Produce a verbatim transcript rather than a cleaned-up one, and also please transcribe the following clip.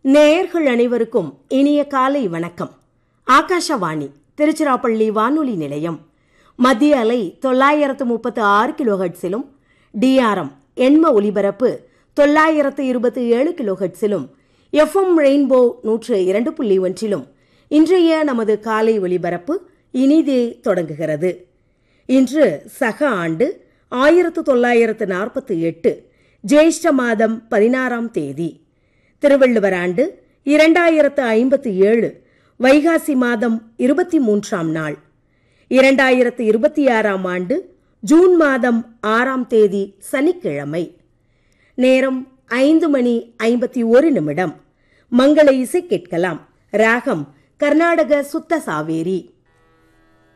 நேயர்கள் அனைவருக்கும் இனிய காலை வணக்கம். ஆகாஷவாணி திருச்சிராப்பள்ளி வானொலி நிலையம். மத்திய அலை தொள்ளாயிரத்து முப்பத்து ஆறு கிலோஹெட்ஸிலும் டிஆர்எம் எண்ம ஒலிபரப்பு தொள்ளாயிரத்து இருபத்தி ஏழு கிலோஹெட்ஸிலும் எஃப்எம் ரெயின்போ நூற்று இரண்டு புள்ளி ஒன்றிலும் இன்றைய நமது காலை ஒலிபரப்பு இனிதே தொடங்குகிறது. இன்று சக ஆண்டு ஆயிரத்து தொள்ளாயிரத்து நாற்பத்தி எட்டு ஜேஷ்ட மாதம் பதினாறாம் தேதி, திருவள்ளுவர் ஆண்டு இரண்டாயிரத்து ஐம்பத்தி ஏழு வைகாசி மாதம் இருபத்தி மூன்றாம் நாள், இரண்டாயிரத்து இருபத்தி ஆறாம் ஆண்டு ஜூன் மாதம் ஆறாம் தேதி சனிக்கிழமை. நேரம் ஐந்து மணி ஐம்பத்தி ஒரு நிமிடம். மங்கள இசை கேட்கலாம். ராகம் கர்நாடக சுத்த சாவேரி.